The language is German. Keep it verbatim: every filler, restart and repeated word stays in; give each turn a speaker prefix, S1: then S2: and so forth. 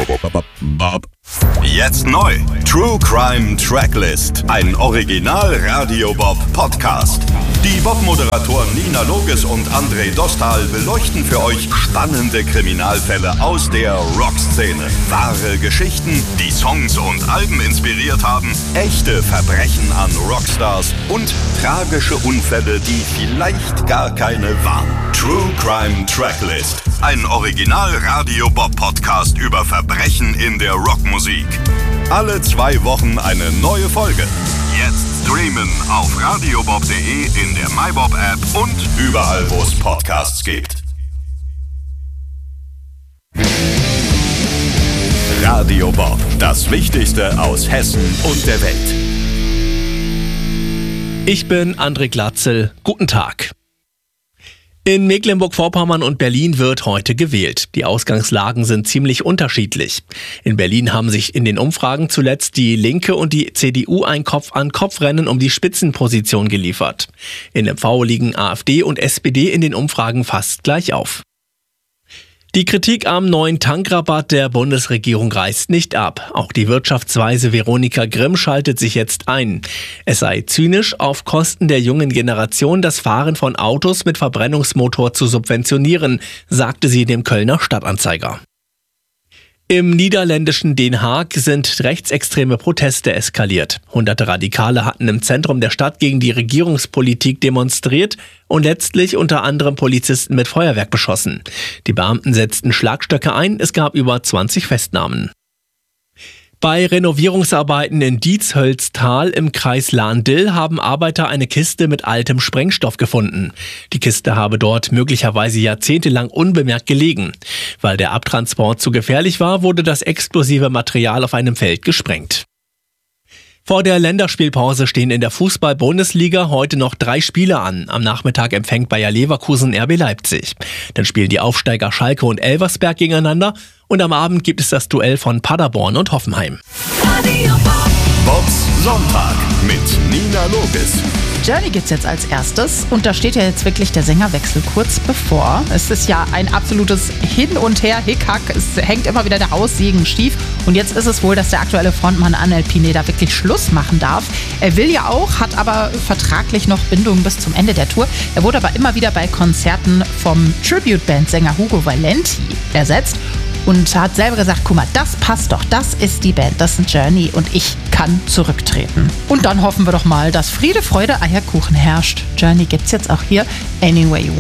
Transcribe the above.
S1: Jetzt neu. True Crime Tracklist. Ein Original Radio Bob Podcast. Die Bob-Moderatoren Nina Loges und André Dostal beleuchten für euch spannende Kriminalfälle aus der Rockszene. Wahre Geschichten, die Songs und Alben inspiriert haben, echte Verbrechen an Rockstars und tragische Unfälle, die vielleicht gar keine waren. True Crime Tracklist. Ein Original Radio Bob Podcast über Verbrechen in der Rockmusik. Alle zwei Wochen eine neue Folge. Jetzt streamen auf radiobob punkt de, in der MyBob App und überall, wo es Podcasts gibt. Radio Bob, das Wichtigste aus Hessen und der Welt.
S2: Ich bin André Glatzel. Guten Tag. In Mecklenburg-Vorpommern und Berlin wird heute gewählt. Die Ausgangslagen sind ziemlich unterschiedlich. In Berlin haben sich in den Umfragen zuletzt die Linke und die C D U ein Kopf-an-Kopf-Rennen um die Spitzenposition geliefert. In M V liegen AfD und S P D in den Umfragen fast gleich auf. Die Kritik am neuen Tankrabatt der Bundesregierung reißt nicht ab. Auch die Wirtschaftsweise Veronika Grimm schaltet sich jetzt ein. Es sei zynisch, auf Kosten der jungen Generation das Fahren von Autos mit Verbrennungsmotor zu subventionieren, sagte sie dem Kölner Stadtanzeiger. Im niederländischen Den Haag sind rechtsextreme Proteste eskaliert. Hunderte Radikale hatten im Zentrum der Stadt gegen die Regierungspolitik demonstriert und letztlich unter anderem Polizisten mit Feuerwerk beschossen. Die Beamten setzten Schlagstöcke ein, es gab über zwanzig Festnahmen. Bei Renovierungsarbeiten in Dietshölztal im Kreis Lahn-Dill haben Arbeiter eine Kiste mit altem Sprengstoff gefunden. Die Kiste habe dort möglicherweise jahrzehntelang unbemerkt gelegen. Weil der Abtransport zu gefährlich war, wurde das explosive Material auf einem Feld gesprengt. Vor der Länderspielpause stehen in der Fußball-Bundesliga heute noch drei Spiele an. Am Nachmittag empfängt Bayer Leverkusen R B Leipzig. Dann spielen die Aufsteiger Schalke und Elversberg gegeneinander. Und am Abend gibt es das Duell von Paderborn und Hoffenheim.
S1: Bobs Sonntag mit Nina Loges.
S3: Journey gibt's jetzt als erstes und da steht ja jetzt wirklich der Sängerwechsel kurz bevor. Es ist ja ein absolutes Hin und Her, Hickhack, es hängt immer wieder der Haussegen schief und jetzt ist es wohl, dass der aktuelle Frontmann Anel Pineda wirklich Schluss machen darf. Er will ja auch, hat aber vertraglich noch Bindungen bis zum Ende der Tour. Er wurde aber immer wieder bei Konzerten vom Tribute-Band-Sänger Hugo Valenti ersetzt und hat selber gesagt, guck mal, das passt doch, das ist die Band, das ist Journey und ich kann zurücktreten. Und dann hoffen wir doch mal, dass Friede, Freude, Eierkuchen herrscht. Journey gibt's jetzt auch hier, Anyway You Want.